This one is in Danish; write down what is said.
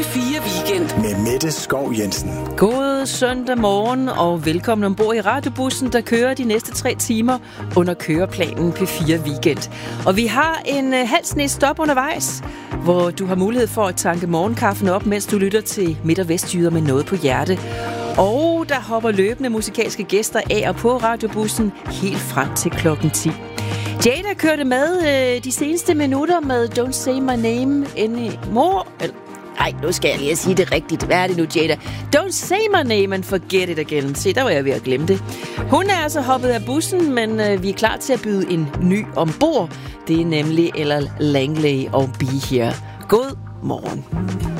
P4 Weekend med Mette Skov Jensen. God søndag morgen og velkommen ombord i radiobussen, der kører de næste 3 timer under køreplanen P4 Weekend. Og vi har en halv snes stop undervejs, hvor du har mulighed for at tanke morgenkaffen op, mens du lytter til Midt- og Vestjyder med noget på hjerte. Og der hopper løbende musikalske gæster af og på radiobussen helt frem til klokken 10. Jada kørte med de seneste minutter med Don't Say My Name Anymore. Nej, nu skal jeg lige sige det rigtigt. Hvad er det nu, Jada? Don't say my name and forget it again. Se, der var jeg ved at glemme det. Hun er altså hoppet af bussen, men vi er klar til at byde en ny ombord. Det er nemlig Ella Langley og Be Here. God morgen.